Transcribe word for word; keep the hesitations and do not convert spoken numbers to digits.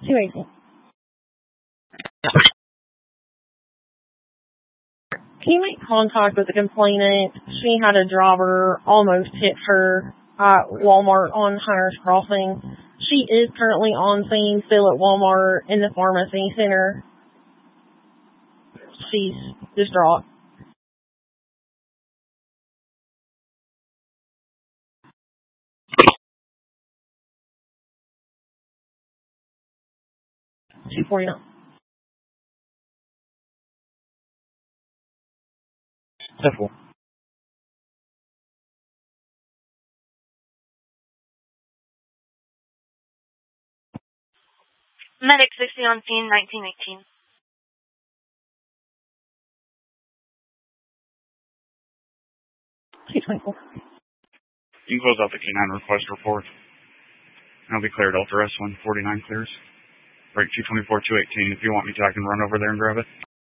two eighteen. Can you make contact with the complainant? She had a driver almost hit her at Walmart on Hunter's Crossing. She is currently on scene, still at Walmart in the pharmacy center. She's distraught. two forty-nine. Simple. Medic sixty on scene, nineteen eighteen. two twenty-four. You can close out the canine request report. I'll be cleared. Delta S one forty-nine clears. Break two twenty-four, two eighteen. If you want me to, I can run over there and grab it.